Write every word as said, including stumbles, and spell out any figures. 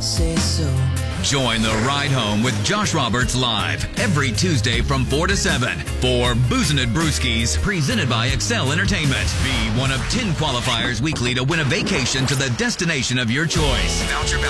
say so. Join the ride home with Josh Roberts live every Tuesday from four to seven for Boozin' and Brewskis, presented by Excel Entertainment. Be one of ten qualifiers weekly to win a vacation to the destination of your choice. Voucher